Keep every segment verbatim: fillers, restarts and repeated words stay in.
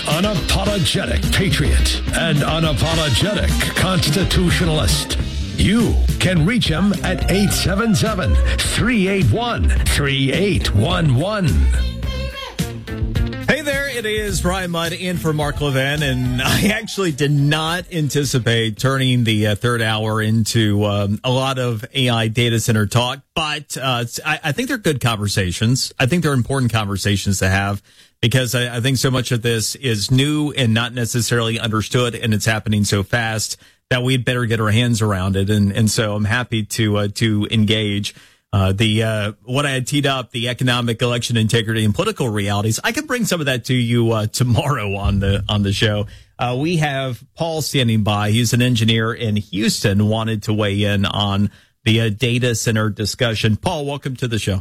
unapologetic patriot and unapologetic constitutionalist. You can reach him at eight seven seven, three eight one, three eight one one. Hey there, it is Brian Mudd in for Mark Levin, and I actually did not anticipate turning the uh, third hour into um, a lot of A I data center talk, but uh, I, I think they're good conversations. I think they're important conversations to have because I, I think so much of this is new and not necessarily understood, and it's happening so fast that we'd better get our hands around it. And, and so I'm happy to uh, to engage. Uh, the uh, what I had teed up, the economic, election integrity, and political realities. I can bring some of that to you uh, tomorrow on the on the show. Uh, we have Paul standing by. He's an engineer in Houston. Wanted to weigh in on the uh, data center discussion. Paul, welcome to the show.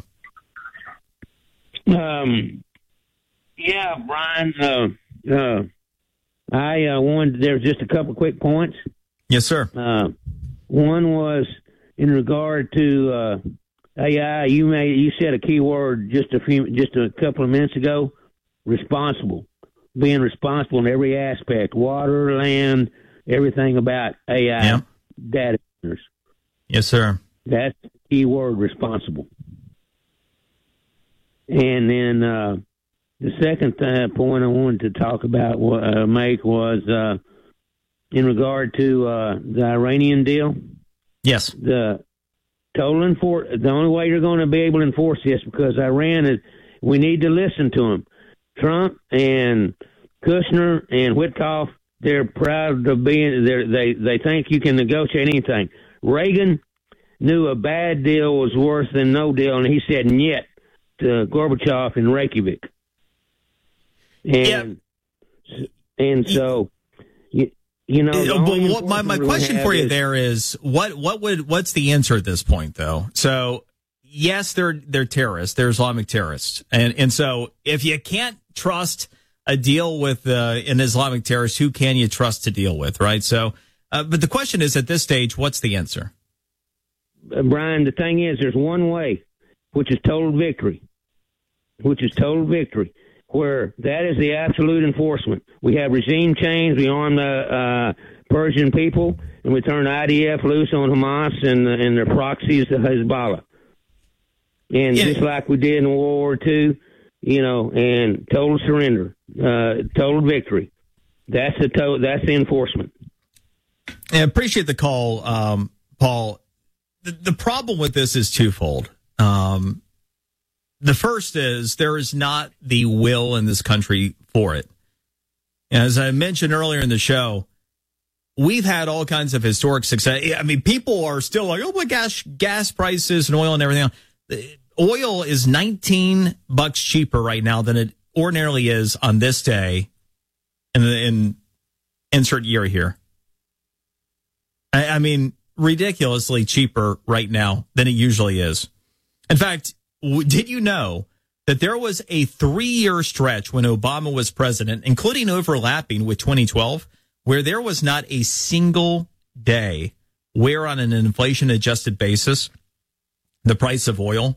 Um, yeah, Brian. Uh, uh, I uh, wanted. There's just a couple quick points. Yes, sir. Uh, one was in regard to. Uh, A I, you made you said a key word just a few just a couple of minutes ago. Responsible, being responsible in every aspect, water, land, everything about A I yeah. data centers. Yes, sir. That's the key word, responsible. And then uh, the second th- point I wanted to talk about, uh, make was uh, in regard to uh, the Iranian deal. Yes. The Total enforce. The only way you're going to be able to enforce this because Iran is. We need to listen to them. Trump and Kushner and Witkoff. They're proud of being. They they think you can negotiate anything. Reagan knew a bad deal was worse than no deal, and he said "niet" to Gorbachev in Reykjavik. And yeah. and so. You, You know, but what, my my question for you is, there is what what would what's the answer at this point though? So yes, they're they're terrorists, they're Islamic terrorists, and and so if you can't trust a deal with uh, an Islamic terrorist, who can you trust to deal with, right? So, uh, but the question is at this stage, what's the answer? Uh, Brian, the thing is, there's one way, which is total victory, which is total victory. Where that is the absolute enforcement. We have regime change. We arm the uh, Persian people, and we turn the I D F loose on Hamas and, and their proxies to Hezbollah. And yeah. just like we did in World War Two, you know, and total surrender, uh, total victory. That's the to- that's the enforcement. I appreciate the call, um, Paul. The, the problem with this is twofold. Um, The first is there is not the will in this country for it. As I mentioned earlier in the show, we've had all kinds of historic success. I mean, people are still like, oh my gosh, gas prices and oil and everything else. Oil is nineteen bucks cheaper right now than it ordinarily is on this day in the in insert year here. I, I mean, ridiculously cheaper right now than it usually is. In fact, did you know that there was a three-year stretch when Obama was president, including overlapping with twenty twelve, where there was not a single day where on an inflation-adjusted basis, the price of oil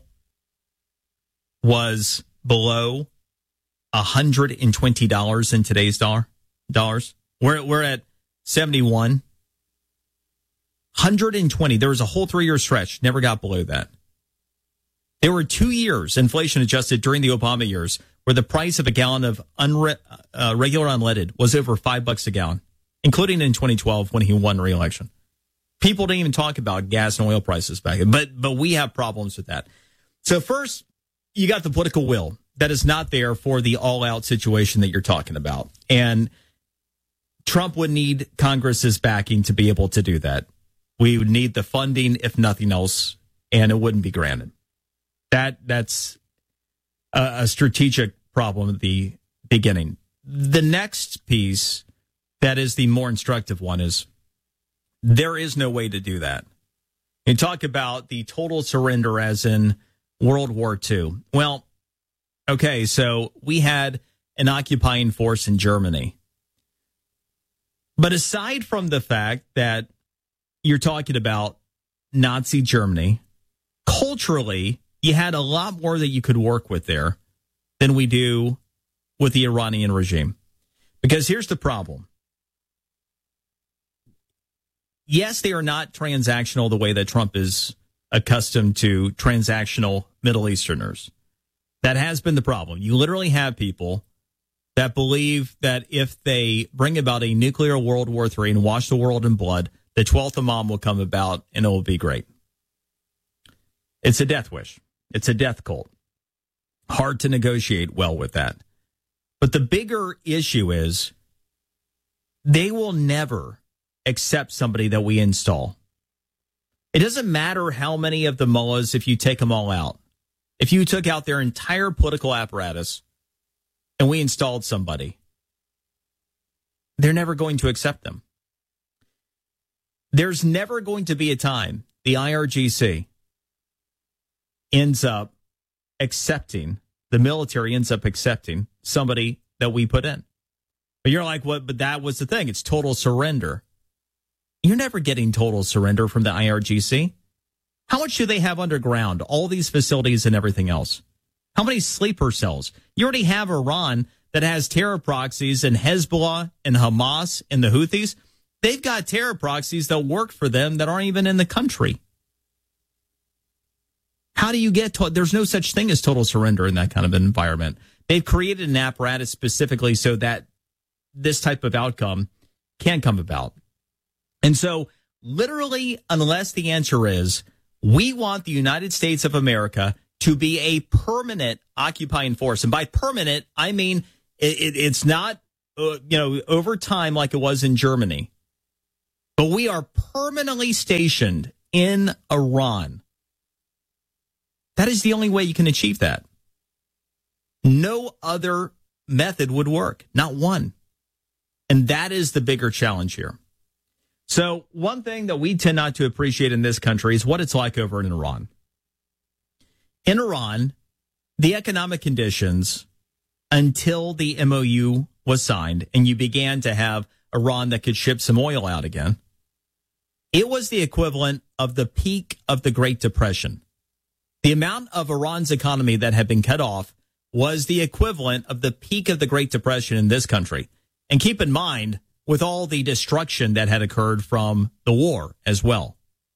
was below one hundred twenty dollars in today's dollar dollars? We're, we're at seventy-one. one hundred twenty. There was a whole three-year stretch. Never got below that. There were two years, inflation adjusted during the Obama years, where the price of a gallon of unre- uh, regular unleaded was over five bucks a gallon, including in twenty twelve when he won re-election. People didn't even talk about gas and oil prices back then, but but we have problems with that. So first, you got the political will that is not there for the all-out situation that you're talking about, and Trump would need Congress's backing to be able to do that. We would need the funding, if nothing else, and it wouldn't be granted. That that's a, a strategic problem at the beginning. The next piece that is the more instructive one is there is no way to do that. You talk about the total surrender as in World War Two. Well, okay, so we had an occupying force in Germany. But aside from the fact that you're talking about Nazi Germany, culturally, you had a lot more that you could work with there than we do with the Iranian regime. Because here's the problem. Yes, they are not transactional the way that Trump is accustomed to transactional Middle Easterners. That has been the problem. You literally have people that believe that if they bring about a nuclear World War Three and wash the world in blood, the twelfth Imam will come about and it will be great. It's a death wish. It's a death cult. Hard to negotiate well with that. But the bigger issue is they will never accept somebody that we install. It doesn't matter how many of the mullahs, if you take them all out. If you took out their entire political apparatus and we installed somebody, they're never going to accept them. There's never going to be a time the I R G C ends up accepting, the military ends up accepting somebody that we put in. But you're like, what? But that was the thing. It's total surrender. You're never getting total surrender from the I R G C. How much do they have underground? All these facilities and everything else. How many sleeper cells? You already have Iran that has terror proxies, and Hezbollah and Hamas and the Houthis. They've got terror proxies that work for them that aren't even in the country. How do you get to, there's no such thing as total surrender in that kind of environment. They've created an apparatus specifically so that this type of outcome can come about. And so literally, unless the answer is we want the United States of America to be a permanent occupying force. And by permanent, I mean it, it, it's not, uh, you know, over time like it was in Germany. But we are permanently stationed in Iran. That is the only way you can achieve that. No other method would work. Not one. And that is the bigger challenge here. So one thing that we tend not to appreciate in this country is what it's like over in Iran. In Iran, the economic conditions until the M O U was signed and you began to have Iran that could ship some oil out again, it was the equivalent of the peak of the Great Depression. The amount of Iran's economy that had been cut off was the equivalent of the peak of the Great Depression in this country. And keep in mind, with all the destruction that had occurred from the war as well.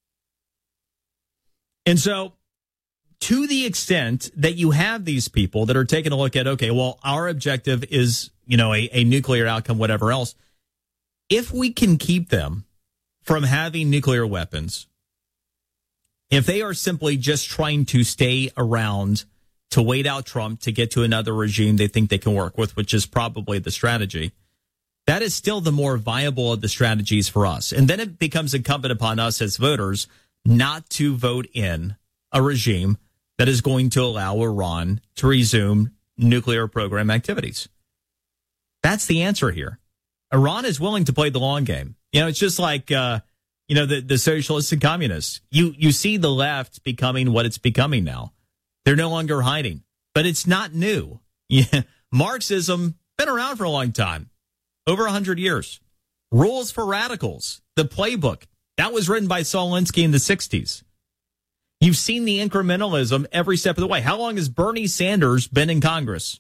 And so, to the extent that you have these people that are taking a look at, okay, well, our objective is, you know, a, a nuclear outcome, whatever else. If we can keep them from having nuclear weapons, if they are simply just trying to stay around to wait out Trump to get to another regime they think they can work with, which is probably the strategy, that is still the more viable of the strategies for us. And then it becomes incumbent upon us as voters not to vote in a regime that is going to allow Iran to resume nuclear program activities. That's the answer here. Iran is willing to play the long game. You know, it's just like, uh, you know, the, the socialists and communists. You, you see the left becoming what it's becoming now. They're no longer hiding. But it's not new. Yeah, Marxism, been around for a long time. Over one hundred years. Rules for Radicals, the playbook. That was written by Saul Alinsky in the sixties. You've seen the incrementalism every step of the way. How long has Bernie Sanders been in Congress?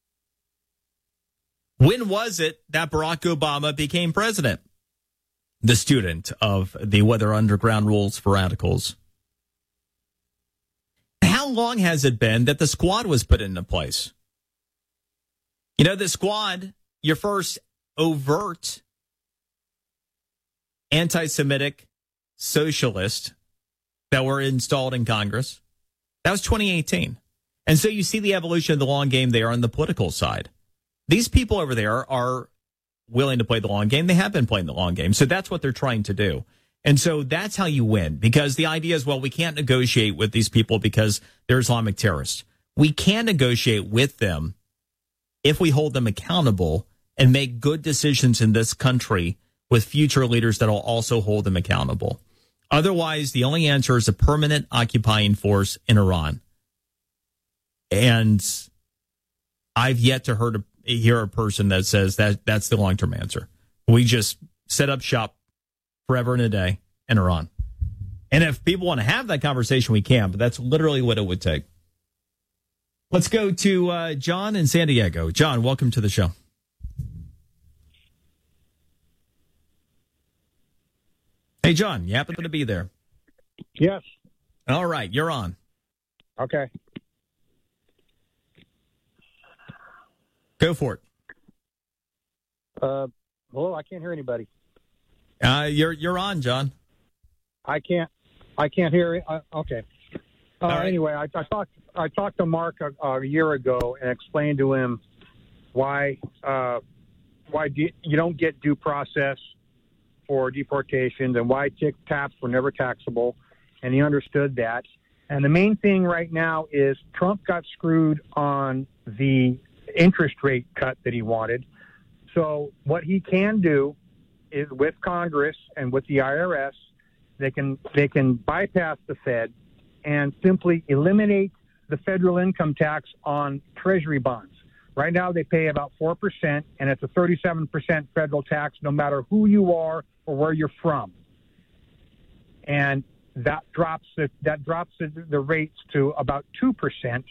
When was it that Barack Obama became president? The student of the Weather Underground Rules for Radicals. How long has it been that the squad was put into place? You know, the squad, your first overt anti-Semitic socialist that were installed in Congress, that was twenty eighteen. And so you see the evolution of the long game there on the political side. These people over there are willing to play the long game. They have been playing the long game. So that's what they're trying to do. And so that's how you win, because the idea is, well, we can't negotiate with these people because they're Islamic terrorists. We can negotiate with them if we hold them accountable and make good decisions in this country with future leaders that will also hold them accountable. Otherwise, the only answer is a permanent occupying force in Iran. And I've yet to heard, hear a person that says that that's the long-term answer. We just set up shop forever and a day in Iran. And if people want to have that conversation, we can, but that's literally what it would take. Let's go to uh, John in San Diego. John, welcome to the show. Hey, John, you happen to be there? Yes. All right, you're on. Okay. Go for it. Uh, hello, I can't hear anybody. Uh, you're you're on, John. I can't. I can't hear it. Uh, okay. Uh, right. Anyway, I, I talked. I talked to Mark a, a year ago and explained to him why uh, why do, you don't get due process for deportations and why tick taps were never taxable, and he understood that. And the main thing right now is Trump got screwed on the interest rate cut that he wanted. So what he can do is, with Congress and with the I R S, they can they can bypass the Fed and simply eliminate the federal income tax on Treasury bonds. Right now they pay about four percent, and it's a thirty-seven percent federal tax no matter who you are or where you're from. And that drops the, that drops the, the rates to about two percent.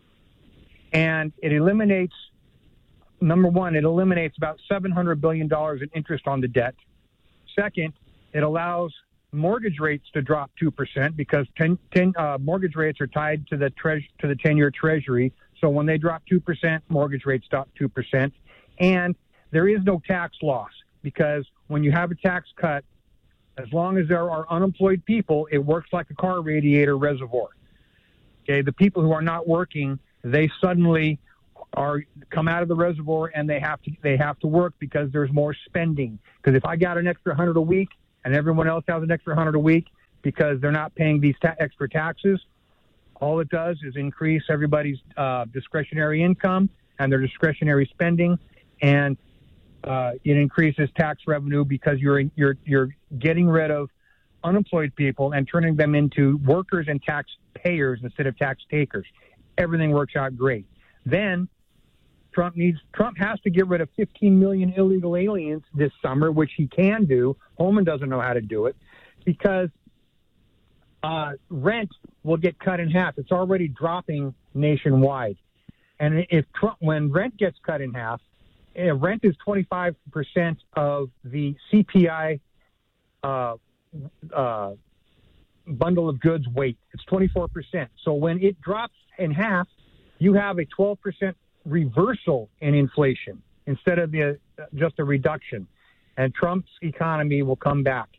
And it eliminates, number one, it eliminates about seven hundred billion dollars in interest on the debt. Second, it allows mortgage rates to drop two percent because ten, ten, uh, mortgage rates are tied to the tre- to the ten-year Treasury. So when they drop two percent, mortgage rates drop two percent. And there is no tax loss because when you have a tax cut, as long as there are unemployed people, it works like a car radiator reservoir. Okay, the people who are not working, they suddenly are come out of the reservoir and they have to they have to work because there's more spending. Because if I got an extra hundred a week and everyone else has an extra hundred a week because they're not paying these ta- extra taxes, all it does is increase everybody's uh, discretionary income and their discretionary spending, and uh, it increases tax revenue because you're you're you're getting rid of unemployed people and turning them into workers and taxpayers instead of tax takers. Everything works out great. Then Trump needs Trump has to get rid of fifteen million illegal aliens this summer, which he can do. Holman doesn't know how to do it because uh, rent will get cut in half. It's already dropping nationwide, and if Trump, when rent gets cut in half, uh, rent is twenty-five percent of the C P I uh, uh, bundle of goods weight. It's twenty-four percent. So when it drops in half, you have a twelve percent reversal in inflation instead of the, uh, just a reduction, and Trump's economy will come back.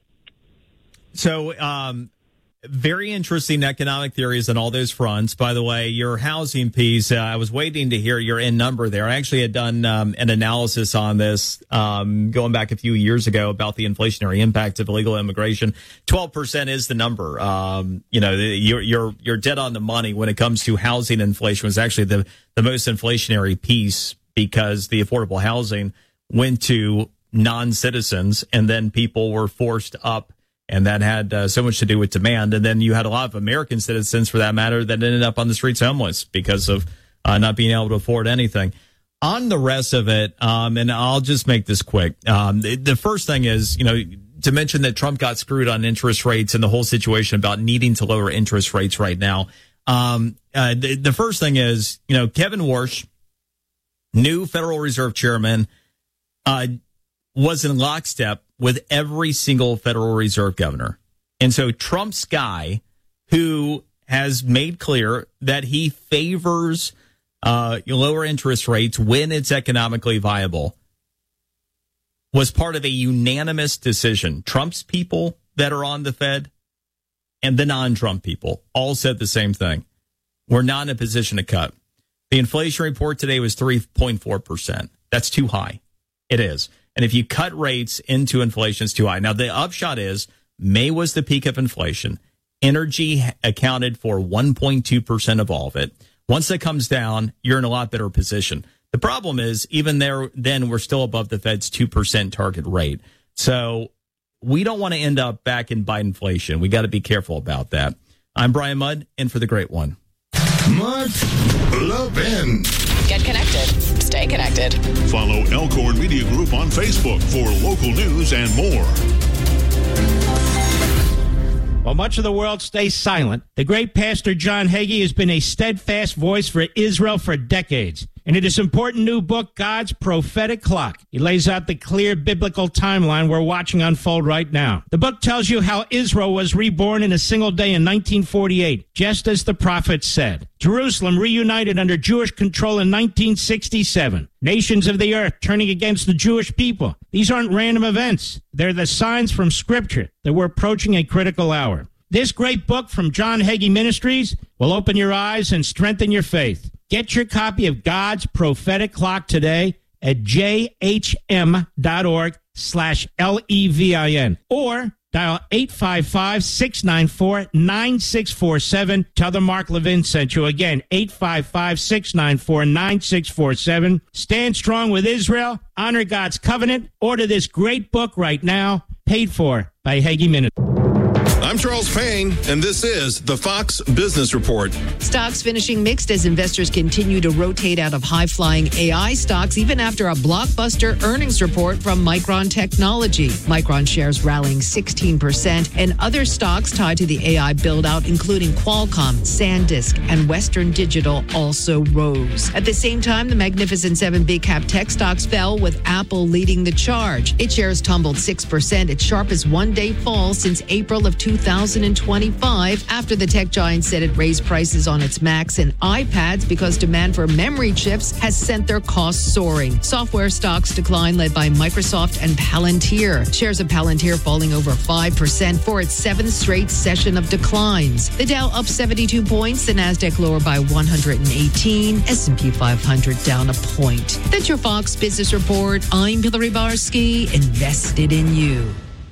So, um, very interesting economic theories on all those fronts. By the way, your housing piece, uh, I was waiting to hear your end number there. I actually had done um, an analysis on this um, going back a few years ago about the inflationary impact of illegal immigration. twelve percent is the number. Um, you know, you're, you're, you're dead on the money when it comes to housing inflation. It was actually the, the most inflationary piece because the affordable housing went to non-citizens and then people were forced up. And that had uh, so much to do with demand. And then you had a lot of American citizens, for that matter, that ended up on the streets homeless because of uh, not being able to afford anything. On the rest of it, um, and I'll just make this quick. Um, the, the first thing is, you know, to mention that Trump got screwed on interest rates and the whole situation about needing to lower interest rates right now. Um, uh, the, the first thing is, you know, Kevin Warsh, new Federal Reserve chairman, uh, was in lockstep with every single Federal Reserve governor. And so Trump's guy, who has made clear that he favors uh, lower interest rates when it's economically viable, was part of a unanimous decision. Trump's people that are on the Fed and the non-Trump people all said the same thing. We're not in a position to cut. The inflation report today was three point four percent. That's too high. It is. And if you cut rates into inflation, it's too high. Now, the upshot is May was the peak of inflation. Energy accounted for one point two percent of all of it. Once that comes down, you're in a lot better position. The problem is, even there, then we're still above the Fed's two percent target rate. So we don't want to end up back in Bidenflation. We got to be careful about that. I'm Brian Mudd, in for the Great One. Mudd Levin. Get connected. Stay connected. Follow Elkhorn Media Group on Facebook for local news and more. While much of the world stays silent, the great Pastor John Hagee has been a steadfast voice for Israel for decades. and in his important new book, God's Prophetic Clock, he lays out the clear biblical timeline we're watching unfold right now. The book tells you how Israel was reborn in a single day in nineteen forty-eight, just as the prophet said. Jerusalem reunited under Jewish control in nineteen sixty-seven. Nations of the earth turning against the Jewish people. These aren't random events. They're the signs from Scripture that we're approaching a critical hour. This great book from John Hagee Ministries will open your eyes and strengthen your faith. Get your copy of God's Prophetic Clock today at jhm.org slash L-E-V-I-N or dial eight five five, six nine four, nine six four seven. Tell them Mark Levin sent you. Again, eight five five, six nine four, nine six four seven. Stand strong with Israel. Honor God's covenant. Order this great book right now. Paid for by Hagee Ministries. I'm Charles Payne, and this is the Fox Business Report. Stocks finishing mixed as investors continue to rotate out of high-flying A I stocks, even after a blockbuster earnings report from Micron Technology. Micron shares rallying sixteen percent, and other stocks tied to the A I build-out, including Qualcomm, SanDisk, and Western Digital, also rose. At the same time, the Magnificent Seven big-cap tech stocks fell, with Apple leading the charge. Its shares tumbled six percent, its sharpest one-day fall since April of two thousand twenty-five, after the tech giant said it raised prices on its Macs and iPads because demand for memory chips has sent their costs soaring. Software stocks declined, led by Microsoft and Palantir. Shares of Palantir falling over five percent for its seventh straight session of declines. The Dow up seventy-two points, the Nasdaq lower by one hundred eighteen, S and P five hundred down a point. That's your Fox Business Report. I'm Hillary Barsky, invested in you.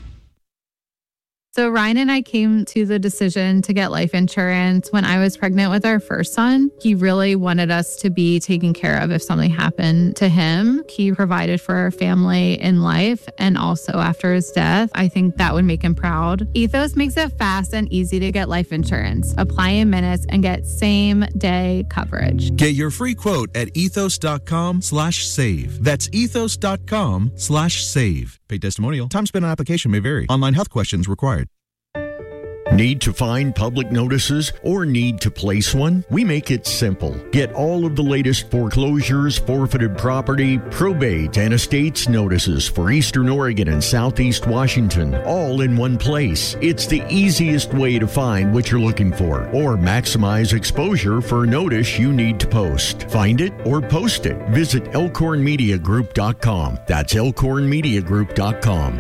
So Ryan and I came to the decision to get life insurance when I was pregnant with our first son. He really wanted us to be taken care of if something happened to him. He provided for our family in life and also after his death. I think that would make him proud. Ethos makes it fast and easy to get life insurance. Apply in minutes and get same day coverage. Get your free quote at ethos.com slash save. That's ethos.com slash save. Paid testimonial. Time spent on application may vary. Online health questions required. Need to find public notices or need to place one? We make it simple. Get all of the latest foreclosures, forfeited property, probate, and estates notices for Eastern Oregon and Southeast Washington, all in one place. It's the easiest way to find what you're looking for or maximize exposure for a notice you need to post. Find it or post it. Visit elkhorn media group dot com. That's elkhorn media group dot com.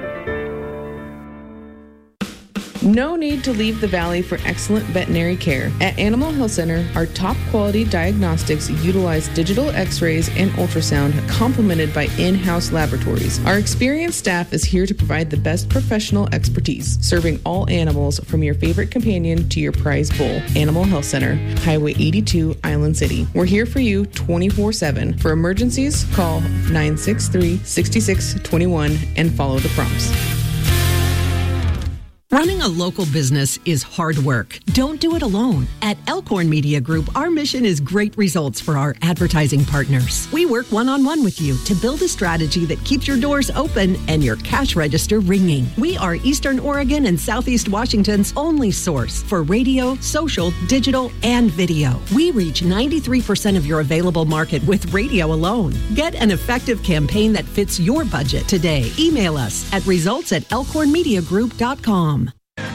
No need to leave the valley for excellent veterinary care. At Animal Health Center, our top quality diagnostics utilize digital x-rays and ultrasound complemented by in-house laboratories. Our experienced staff is here to provide the best professional expertise, serving all animals from your favorite companion to your prized bull. Animal Health Center, Highway eighty-two, Island City. We're here for you twenty-four seven. For emergencies, call nine six three, six six two one and follow the prompts. Running a local business is hard work. Don't do it alone. At Elkhorn Media Group, our mission is great results for our advertising partners. We work one-on-one with you to build a strategy that keeps your doors open and your cash register ringing. We are Eastern Oregon and Southeast Washington's only source for radio, social, digital, and video. We reach ninety-three percent of your available market with radio alone. Get an effective campaign that fits your budget today. Email us at results at elkhorn media group dot com.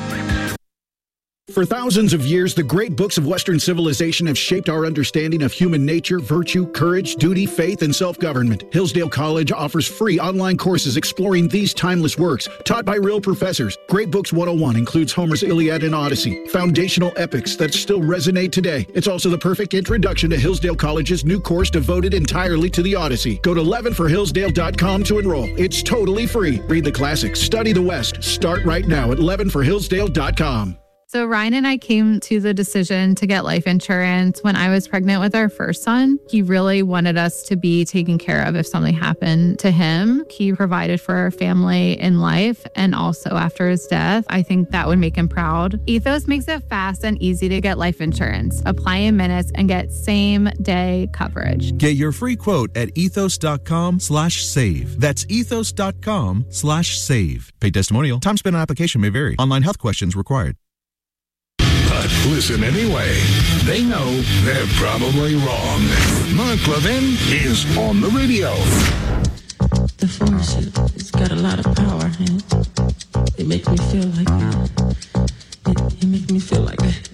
For thousands of years, the great books of Western civilization have shaped our understanding of human nature, virtue, courage, duty, faith, and self-government. Hillsdale College offers free online courses exploring these timeless works, taught by real professors. Great Books one oh one includes Homer's Iliad and Odyssey, foundational epics that still resonate today. It's also the perfect introduction to Hillsdale College's new course devoted entirely to the Odyssey. Go to eleven for hillsdale dot com to enroll. It's totally free. Read the classics, study the West. Start right now at eleven for hillsdale dot com. So Ryan and I came to the decision to get life insurance when I was pregnant with our first son. He really wanted us to be taken care of if something happened to him. He provided for our family in life and also after his death. I think that would make him proud. Ethos makes it fast and easy to get life insurance. Apply in minutes and get same day coverage. Get your free quote at ethos.com slash save. That's ethos.com slash save. Paid testimonial. Time spent on application may vary. Online health questions required. but listen anyway. They know they're probably wrong. Mark Levin is on the radio. The force, it's got a lot of power, and it, it makes me feel like it, it makes me feel like it.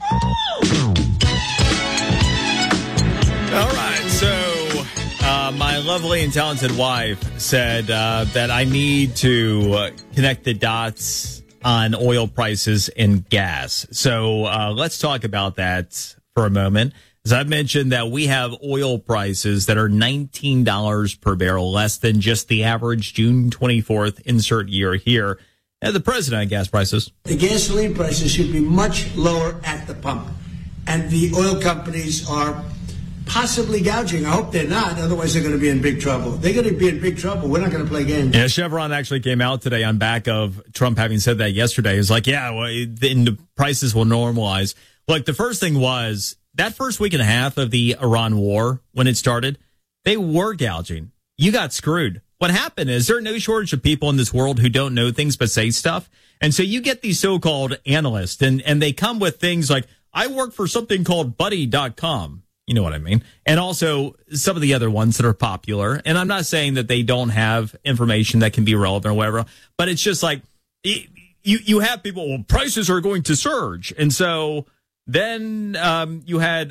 All right, so uh, my lovely and talented wife said uh, that I need to uh, connect the dots on oil prices and gas. So uh, let's talk about that for a moment. As I've mentioned, that we have oil prices that are nineteen dollars per barrel, less than just the average June twenty-fourth insert year here. And the president on gas prices. The gasoline prices should be much lower at the pump. And the oil companies are possibly gouging. I hope they're not. Otherwise, they're going to be in big trouble. They're going to be in big trouble. We're not going to play games. Yeah, Chevron actually came out today on back of Trump having said that yesterday. It's like, yeah, well, then the prices will normalize. Look, the first thing was that first week and a half of the Iran war, when it started, they were gouging. You got screwed. What happened is there are no shortage of people in this world who don't know things but say stuff. And so you get these so-called analysts, and, and they come with things like, I work for something called buddy dot com. You know what I mean? And also some of the other ones that are popular. And I'm not saying that they don't have information that can be relevant or whatever, but it's just like you you have people, well, prices are going to surge. And so then um, you had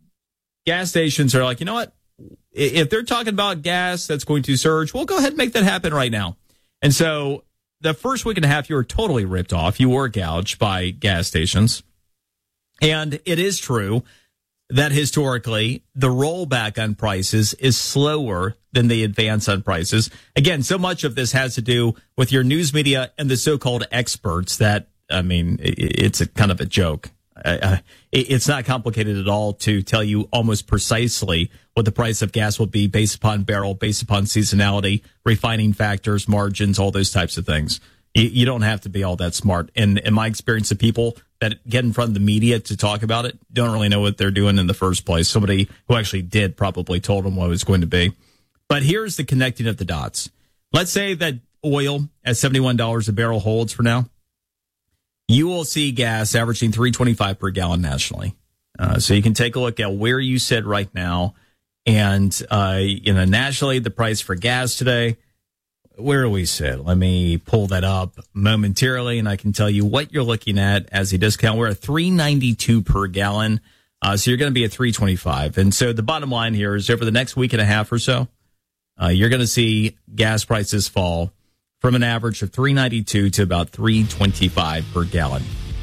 gas stations that are like, you know what? If they're talking about gas that's going to surge, we'll go ahead and make that happen right now. And so the first week and a half, you were totally ripped off. You were gouged by gas stations. And it is true that historically the rollback on prices is slower than the advance on prices. Again, so much of this has to do with your news media and the so-called experts that, I mean, it's a kind of a joke. Uh, it's not complicated at all to tell you almost precisely what the price of gas will be based upon barrel, based upon seasonality, refining factors, margins, all those types of things. You, you don't have to be all that smart. And in my experience, the people that get in front of the media to talk about it don't really know what they're doing in the first place. Somebody who actually did probably told them what it was going to be. But here's the connecting of the dots. Let's say that oil at seventy-one dollars a barrel holds for now. You will see gas averaging three twenty-five per gallon nationally. Uh, so you can take a look at where you sit right now. And, uh, you know, nationally, the price for gas today, where do we sit? Let me pull that up momentarily, and I can tell you what you're looking at as a discount. We're at three ninety-two per gallon. Uh, so you're going to be at three twenty-five. And so the bottom line here is over the next week and a half or so, uh, you're going to see gas prices fall from an average of three ninety-two to about three twenty-five per gallon.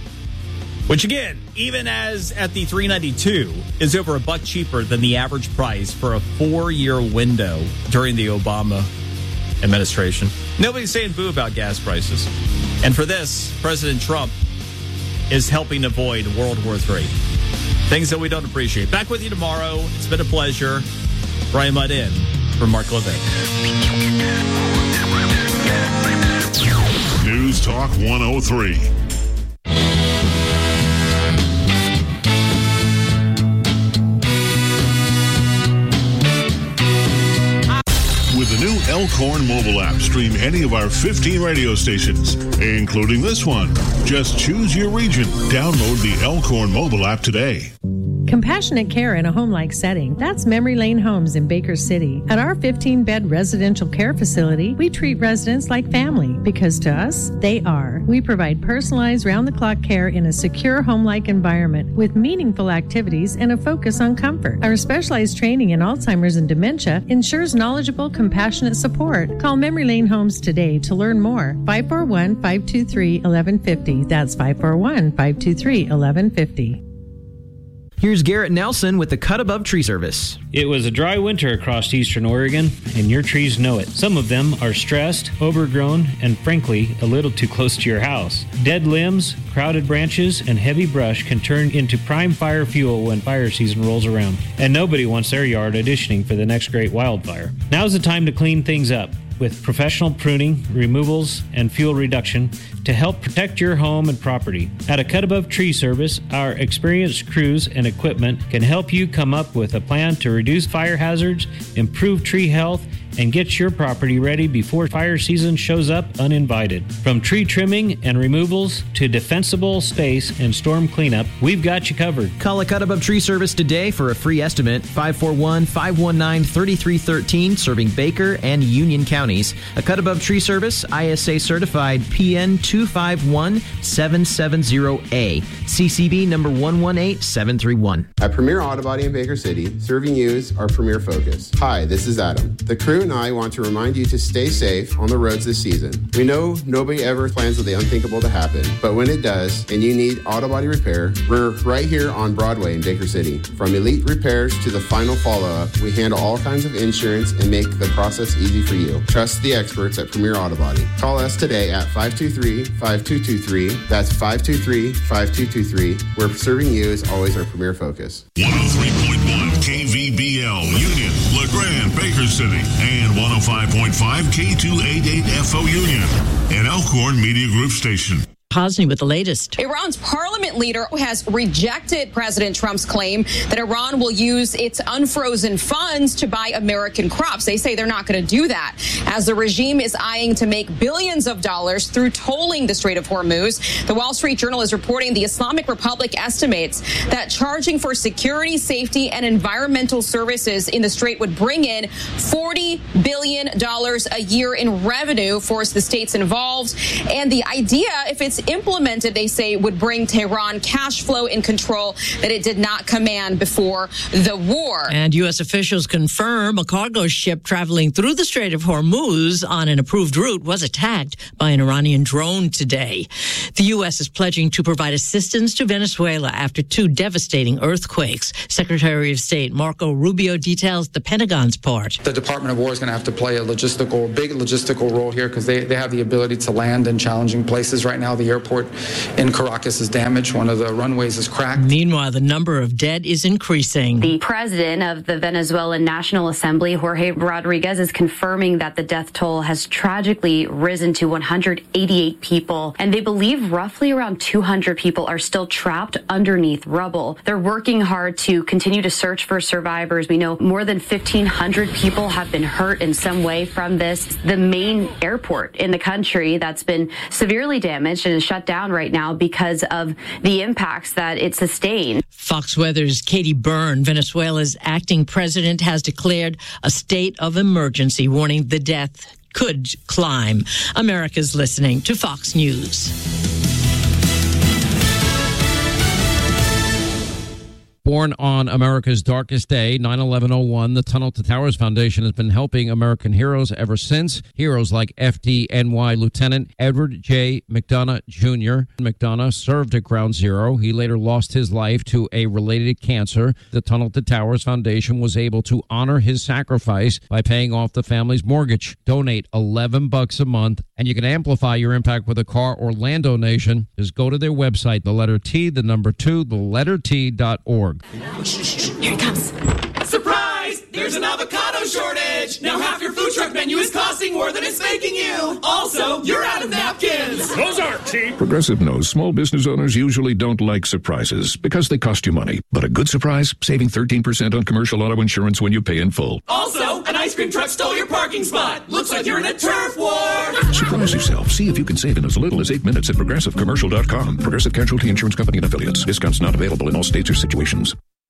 Which again, even as at the three ninety-two, is over a buck cheaper than the average price for a four-year window during the Obama administration. Nobody's saying boo about gas prices. And for this, President Trump is helping avoid World War Three. Things that we don't appreciate. Back with you tomorrow. It's been a pleasure. Brian Mudd in for Mark Levin. News Talk one oh three. With the new Elkhorn mobile app, stream any of our fifteen radio stations, including this one. Just choose your region. Download the Elkhorn mobile app today. Compassionate care in a home-like setting. That's Memory Lane Homes in Baker City. At our fifteen-bed residential care facility, we treat residents like family because to us, they are. We provide personalized round-the-clock care in a secure home-like environment with meaningful activities and a focus on comfort. Our specialized training in Alzheimer's and dementia ensures knowledgeable, compassionate support. Call Memory Lane Homes today to learn more. five four one, five two three, one one five zero. That's five four one, five two three, one one five zero. Here's Garrett Nelson with the Cut Above Tree Service. It was a dry winter across eastern Oregon, and your trees know it. Some of them are stressed, overgrown, and frankly, a little too close to your house. Dead limbs, crowded branches, and heavy brush can turn into prime fire fuel when fire season rolls around, and nobody wants their yard auditioning for the next great wildfire. Now's the time to clean things up with professional pruning, removals, and fuel reduction to help protect your home and property. At a Cut Above Tree Service, our experienced crews and equipment can help you come up with a plan to reduce fire hazards, improve tree health, and get your property ready before fire season shows up uninvited. From tree trimming and removals to defensible space and storm cleanup, we've got you covered. Call a Cut Above Tree Service today for a free estimate. five four one, five one nine, three three one three, serving Baker and Union counties. A Cut Above Tree Service, I S A certified, P N two five one seven seven zero A, C C B number one one eight seven three one. At Premier Auto Body in Baker City, serving you is our premier focus. Hi, this is Adam. The crew and I want to remind you to stay safe on the roads this season. We know nobody ever plans for the unthinkable to happen, but when it does and you need auto body repair, we're right here on Broadway in Baker City. From elite repairs to the final follow-up, we handle all kinds of insurance and make the process easy for you. Trust the experts at Premier Auto Body. Call us today at five two three, five two two three. That's five two three, five two two three. Where serving you is always our premier focus. one oh three point one K V B L, Union, LeGrand, Baker City, and one oh five point five K two eighty-eight F O Union, an Elkhorn Media Group station. Posney with the latest. Iran's parliament leader has rejected President Trump's claim that Iran will use its unfrozen funds to buy American crops. They say they're not going to do that, as the regime is eyeing to make billions of dollars through tolling the Strait of Hormuz. The Wall Street Journal is reporting the Islamic Republic estimates that charging for security, safety, and environmental services in the Strait would bring in forty billion dollars a year in revenue for the states involved. And the idea, if it's implemented, they say, would bring Tehran cash flow and control that it did not command before the war. And U S officials confirm a cargo ship traveling through the Strait of Hormuz on an approved route was attacked by an Iranian drone today. The U S is pledging to provide assistance to Venezuela after two devastating earthquakes. Secretary of State Marco Rubio details the Pentagon's part. The Department of War is going to have to play a logistical, big logistical role here because they, they have the ability to land in challenging places. Right now, the airport in Caracas is damaged. One of the runways is cracked. Meanwhile, the number of dead is increasing. The president of the Venezuelan National Assembly, Jorge Rodriguez, is confirming that the death toll has tragically risen to one hundred eighty-eight people, and they believe roughly around two hundred people are still trapped underneath rubble. They're working hard to continue to search for survivors. We know more than fifteen hundred people have been hurt in some way from this. The main airport in the country that's been severely damaged and is shut down right now because of the impacts that it sustained. Fox Weather's Katie Byrne, Venezuela's acting president, has declared a state of emergency, warning the death could climb. America's listening to Fox News. Born on America's darkest day, nine eleven oh one, the Tunnel to Towers Foundation has been helping American heroes ever since. Heroes like F D N Y Lieutenant Edward J. McDonough Junior McDonough served at Ground Zero. He later lost his life to a related cancer. The Tunnel to Towers Foundation was able to honor his sacrifice by paying off the family's mortgage. Donate eleven bucks a month, and you can amplify your impact with a car or land donation. Just go to their website, the letter T, the number two, the letter T dot org. Here it comes. Surprise! There's an avocado shortage! Now half your food truck menu is costing more than it's making you! Also, you're out of napkins! Those aren't cheap! Progressive knows small business owners usually don't like surprises because they cost you money. But a good surprise, saving thirteen percent on commercial auto insurance when you pay in full. Also, an ice cream truck stole your parking spot! Looks like you're in a turf war! Surprise yourself. See if you can save in as little as eight minutes at progressive commercial dot com. Progressive Casualty Insurance Company and Affiliates. Discounts not available in all states or situations.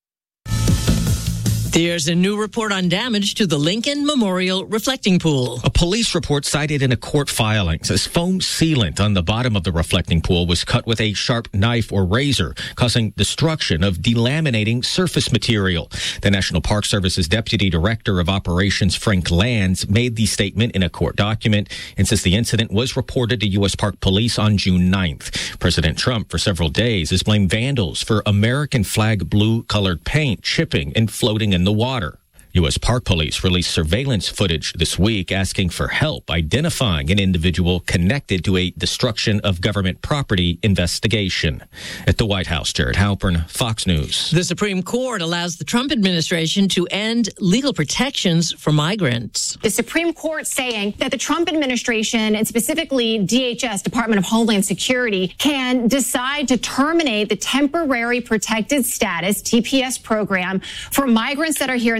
There's a new report on damage to the Lincoln Memorial Reflecting Pool. A police report cited in a court filing says foam sealant on the bottom of the reflecting pool was cut with a sharp knife or razor, causing destruction of delaminating surface material. The National Park Service's Deputy Director of Operations, Frank Lands, made the statement in a court document and says the incident was reported to U S Park Police on June ninth. President Trump, for several days, has blamed vandals for American flag blue-colored paint chipping and floating in the water. U S Park Police released surveillance footage this week asking for help identifying an individual connected to a destruction of government property investigation. At the White House, Jared Halpern, Fox News. The Supreme Court allows the Trump administration to end legal protections for migrants. The Supreme Court saying that the Trump administration, and specifically D H S, Department of Homeland Security, can decide to terminate the Temporary Protected Status, T P S program, for migrants that are here in this country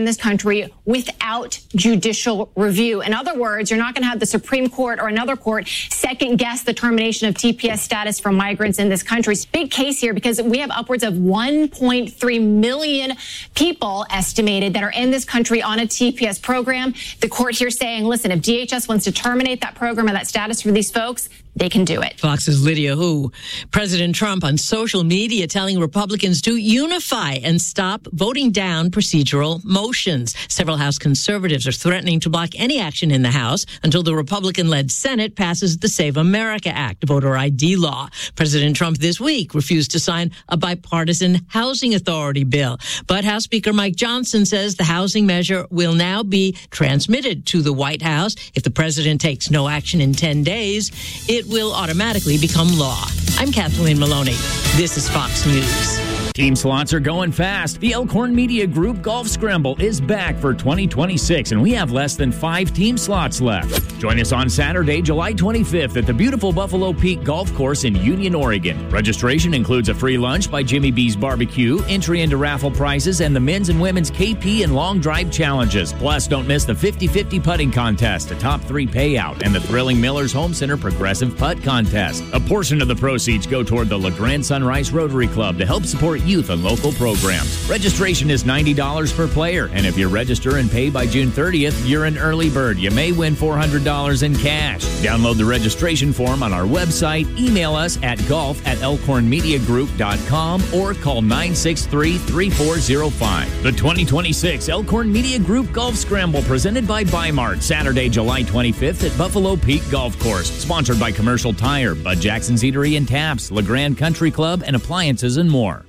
country without judicial review. In other words, you're not going to have the Supreme Court or another court second guess the termination of T P S status for migrants in this country. It's a big case here because we have upwards of one point three million people estimated that are in this country on a T P S program. The court here saying, listen, if D H S wants to terminate that program or that status for these folks, they can do it. Fox's Lydia Hu. President Trump on social media telling Republicans to unify and stop voting down procedural motions. Several House conservatives are threatening to block any action in the House until the Republican-led Senate passes the Save America Act, voter I D law. President Trump this week refused to sign a bipartisan housing authority bill. But House Speaker Mike Johnson says the housing measure will now be transmitted to the White House. If the president takes no action in ten days, it will automatically become law. I'm Kathleen Maloney. This is Fox News. Team slots are going fast. The Elkhorn Media Group Golf Scramble is back for twenty twenty-six, and we have less than five team slots left. Join us on Saturday, July twenty-fifth at the beautiful Buffalo Peak Golf Course in Union, Oregon. Registration includes a free lunch by Jimmy B's Barbecue, entry into raffle prizes, and the men's and women's K P and long drive challenges. Plus, don't miss the fifty-fifty putting contest, a top three payout, and the thrilling Miller's Home Center Progressive Putt Contest. A portion of the proceeds go toward the LeGrand Sunrise Rotary Club to help support youth and local programs. Registration is ninety dollars per player, and if you register and pay by June thirtieth, you're an early bird. You may win four hundred dollars in cash. Download the registration form on our website, email us at golf at elkhorn media group dot com, or call nine six three, three four zero five. The twenty twenty-six Elkhorn Media Group Golf Scramble, presented by Bi-Mart, Saturday, July twenty-fifth at Buffalo Peak Golf Course. Sponsored by Commercial Tire, Bud Jackson's Eatery and Taps, LeGrand Country Club, and Appliances and more.